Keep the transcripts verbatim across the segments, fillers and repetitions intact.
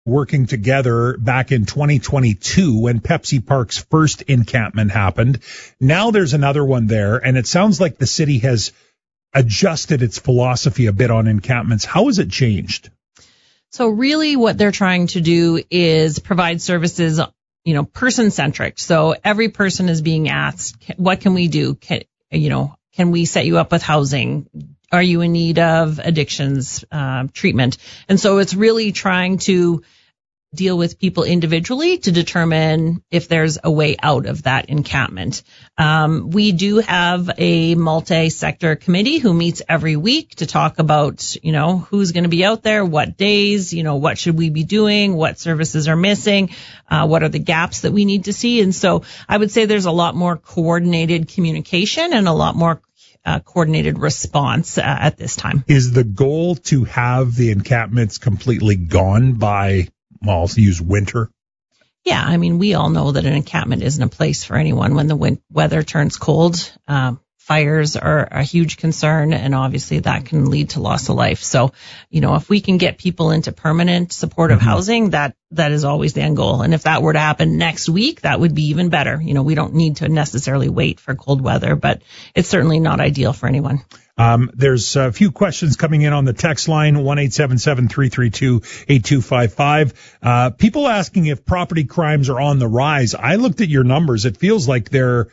working together back in twenty twenty-two when Pepsi Park's first encampment happened. Now there's another one there, and it sounds like the city has adjusted its philosophy a bit on encampments. How has it changed? So really what they're trying to do is provide services, you know, person-centric. So every person is being asked, what can we do? Can, you know, can we set you up with housing? Are you in need of addictions uh, treatment? And so it's really trying to deal with people individually to determine if there's a way out of that encampment. Um, we do have a multi-sector committee who meets every week to talk about, you know, who's going to be out there, what days, you know, what should we be doing, what services are missing, uh, what are the gaps that we need to see. And so I would say there's a lot more coordinated communication and a lot more Uh, coordinated response uh, at this time. Is the goal to have the encampments completely gone by, well, I'll use winter? Yeah, I mean, we all know that an encampment isn't a place for anyone when the win- weather turns cold. Um, fires are a huge concern, and obviously that can lead to loss of life. So, you know, if we can get people into permanent supportive mm-hmm. housing, that that is always the end goal. And if that were to happen next week, that would be even better. You know, we don't need to necessarily wait for cold weather, but it's certainly not ideal for anyone. Um, there's a few questions coming in on the text line, one eight seven seven, three three two, eight two five five. Uh, people asking if property crimes are on the rise. I looked at your numbers. It feels like they're,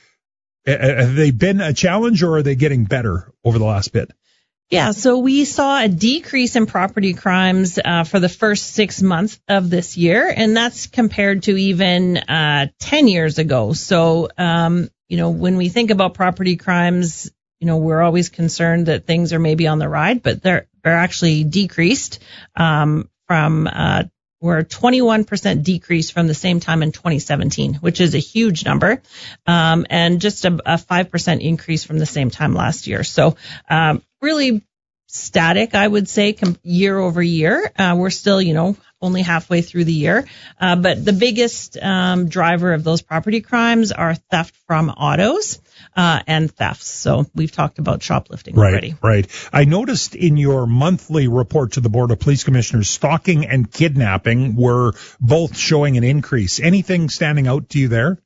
have they been a challenge, or are they getting better over the last bit? Yeah, so we saw a decrease in property crimes uh, for the first six months of this year, and that's compared to even uh, ten years ago. So, um, you know, when we think about property crimes, you know, we're always concerned that things are maybe on the rise, but they're they're actually decreased um, from uh, we're a twenty-one percent decrease from the same time in twenty seventeen, which is a huge number, um, and just a, a five percent increase from the same time last year. So um, really static, I would say, com- year over year. Uh, we're still, you know, only halfway through the year. Uh, but the biggest um, driver of those property crimes are theft from autos uh, and thefts. So we've talked about shoplifting right, already. Right. I noticed in your monthly report to the Board of Police Commissioners, stalking and kidnapping were both showing an increase. Anything standing out to you there?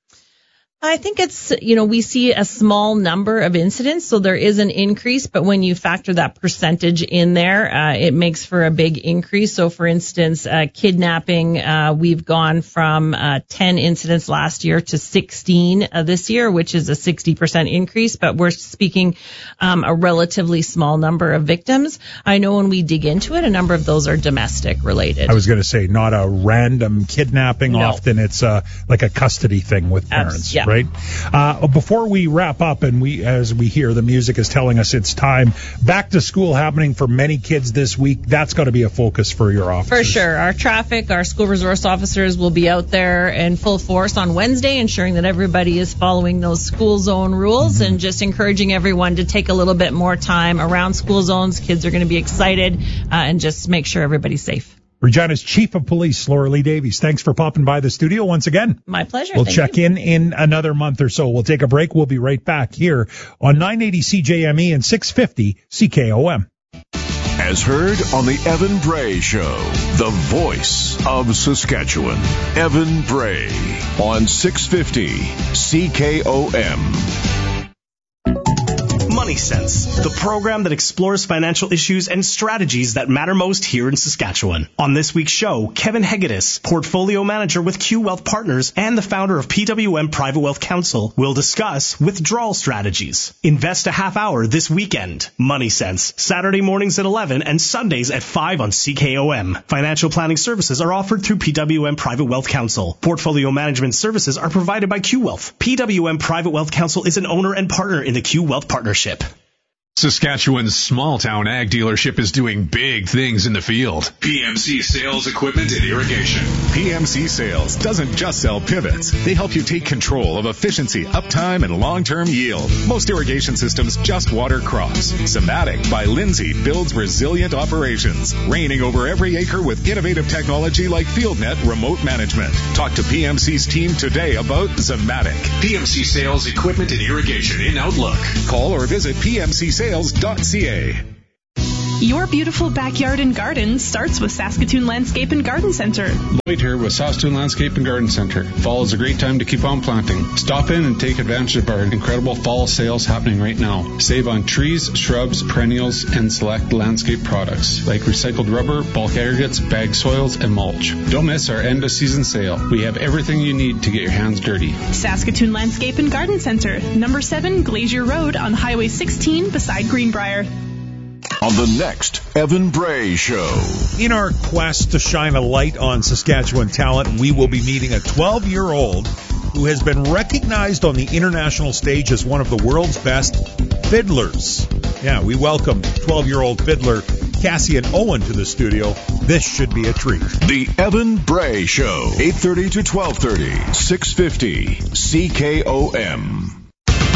I think it's, you know, we see a small number of incidents, so there is an increase, but when you factor that percentage in there, uh, it makes for a big increase. So, for instance, uh, kidnapping, uh, we've gone from uh, ten incidents last year to sixteen uh, this year, which is a sixty percent increase, but we're speaking um, a relatively small number of victims. I know when we dig into it, a number of those are domestic related. I was going to say, not a random kidnapping. No. Often it's uh, like a custody thing with parents. Abs- yeah. Right. Uh, before we wrap up, and we, as we hear, the music is telling us it's time. Back to school happening for many kids this week. That's got to be a focus for your officers. For sure. Our traffic, our school resource officers will be out there in full force on Wednesday, ensuring that everybody is following those school zone rules mm-hmm. and just encouraging everyone to take a little bit more time around school zones. Kids are going to be excited uh, and just make sure everybody's safe. Regina's Chief of Police, Laura Lee Davies. Thanks for popping by the studio once again. My pleasure. We'll Thank check you. in in another month or so. We'll take a break. We'll be right back here on nine eighty C J M E and six fifty C K O M. As heard on the Evan Bray Show, the voice of Saskatchewan. Evan Bray on six fifty C K O M. Money Sense, the program that explores financial issues and strategies that matter most here in Saskatchewan. On this week's show, Kevin Hegedus, portfolio manager with Q Wealth Partners and the founder of P W M Private Wealth Council, will discuss withdrawal strategies. Invest a half hour this weekend. Money Sense, Saturday mornings at eleven and Sundays at five on C K O M. Financial planning services are offered through P W M Private Wealth Council. Portfolio management services are provided by Q Wealth. P W M Private Wealth Council is an owner and partner in the Q Wealth Partnership. Saskatchewan's small-town ag dealership is doing big things in the field. P M C Sales Equipment and Irrigation. P M C Sales doesn't just sell pivots. They help you take control of efficiency, uptime, and long-term yield. Most irrigation systems just water crops. Zematic by Lindsay builds resilient operations, reigning over every acre with innovative technology like FieldNet remote management. Talk to P M C's team today about Zematic. P M C Sales Equipment and Irrigation in Outlook. Call or visit P M C sales dot C A. Your beautiful backyard and garden starts with Saskatoon Landscape and Garden Center. Lloyd here with Saskatoon Landscape and Garden Center. Fall is a great time to keep on planting. Stop in and take advantage of our incredible fall sales happening right now. Save on trees, shrubs, perennials, and select landscape products like recycled rubber, bulk aggregates, bag soils, and mulch. Don't miss our end of season sale. We have everything you need to get your hands dirty. Saskatoon Landscape and Garden Center, number seven Glacier Road on Highway sixteen beside Greenbrier. On the next Evan Bray Show. In our quest to shine a light on Saskatchewan talent, we will be meeting a twelve-year-old who has been recognized on the international stage as one of the world's best fiddlers. Yeah, we welcome twelve-year-old fiddler Cassian Owen to the studio. This should be a treat. The Evan Bray Show, eight thirty to twelve thirty, six fifty C K O M.